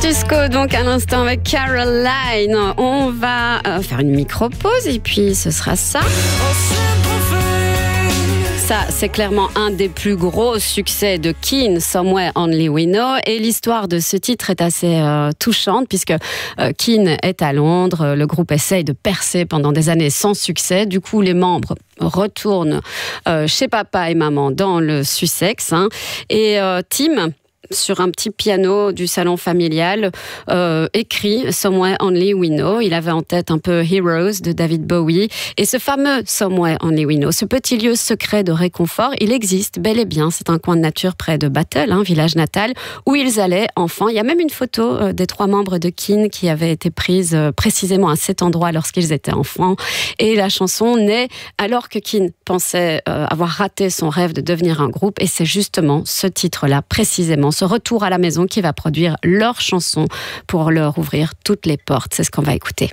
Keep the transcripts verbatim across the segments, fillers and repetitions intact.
Status Quo, donc à l'instant avec Caroline. On va euh, faire une micro-pause et puis ce sera ça. Ça, c'est clairement un des plus gros succès de Keane, Somewhere Only We Know. Et l'histoire de ce titre est assez euh, touchante puisque euh, Keane est à Londres. Le groupe essaye de percer pendant des années sans succès. Du coup, les membres retournent euh, chez papa et maman dans le Sussex. Hein. Et euh, Tim, sur un petit piano du salon familial, euh, écrit Somewhere Only We Know. Il avait en tête un peu Heroes de David Bowie. Et ce fameux Somewhere Only We Know, ce petit lieu secret de réconfort, il existe bel et bien. C'est un coin de nature près de Battle, hein, village natal, où ils allaient enfants. Il y a même une photo euh, des trois membres de Keane qui avait été prise euh, précisément à cet endroit lorsqu'ils étaient enfants. Et la chanson naît alors que Keane pensait euh, avoir raté son rêve de devenir un groupe. Et c'est justement ce titre-là, précisément, ce retour à la maison qui va produire leur chanson pour leur ouvrir toutes les portes. C'est ce qu'on va écouter.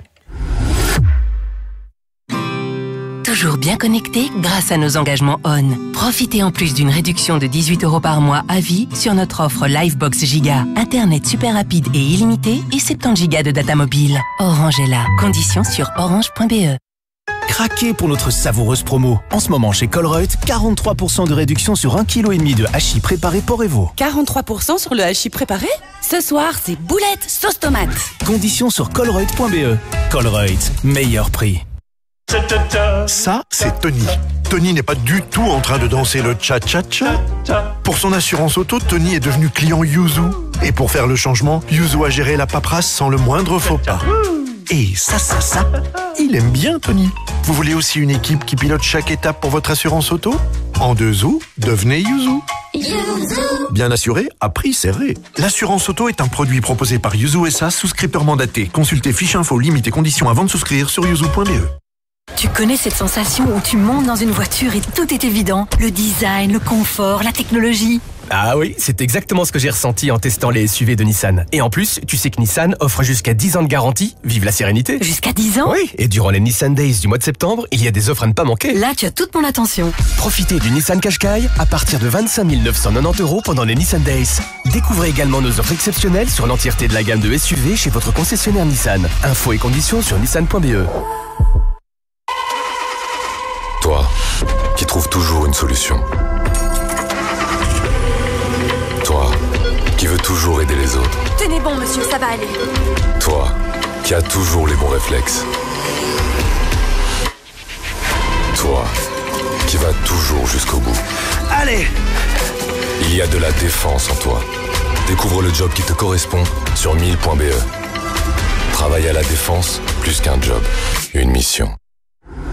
Toujours bien connecté grâce à nos engagements On. Profitez en plus d'une réduction de dix-huit euros par mois à vie sur notre offre Livebox Giga. Internet super rapide et illimité et soixante-dix gigas de data mobile. Orange est là. Conditions sur orange point b e. Craquez pour notre savoureuse promo. En ce moment chez Colruyt, quarante-trois pour cent de réduction sur un virgule cinq kilos de hachis préparé Porrevo. quarante-trois pour cent sur le hachis préparé? Ce soir, c'est boulettes sauce tomate. Conditions sur colruyt point b e. Colruyt, meilleur prix. Ça, c'est Tony. Tony n'est pas du tout en train de danser le cha-cha-cha. Pour son assurance auto, Tony est devenu client Yuzu. Et pour faire le changement, Yuzu a géré la paperasse sans le moindre faux pas. Et ça, ça, ça, il aime bien Tony. Vous voulez aussi une équipe qui pilote chaque étape pour votre assurance auto? En deux ou, devenez Yuzu. Yuzu. Bien assuré, à prix serré. L'assurance auto est un produit proposé par Yuzu S A, souscripteur mandaté. Consultez fiche info, limites et conditions avant de souscrire sur yuzu point b e. Tu connais cette sensation où tu montes dans une voiture et tout est évident? Le design, le confort, la technologie. Ah oui, c'est exactement ce que j'ai ressenti en testant les S U V de Nissan. Et en plus, tu sais que Nissan offre jusqu'à dix ans de garantie. Vive la sérénité! Jusqu'à dix ans? Oui, et durant les Nissan Days du mois de septembre, il y a des offres à ne pas manquer. Là, tu as toute mon attention. Profitez du Nissan Qashqai à partir de vingt-cinq mille neuf cent quatre-vingt-dix euros pendant les Nissan Days. Découvrez également nos offres exceptionnelles sur l'entièreté de la gamme de S U V chez votre concessionnaire Nissan. Infos et conditions sur nissan point b e. Toi, qui trouves toujours une solution. Toi, qui veux toujours aider les autres. Tenez bon, monsieur, ça va aller. Toi, qui as toujours les bons réflexes. Toi, qui vas toujours jusqu'au bout. Allez! Il y a de la défense en toi. Découvre le job qui te correspond sur mille point b e. Travailler à la défense, plus qu'un job, une mission.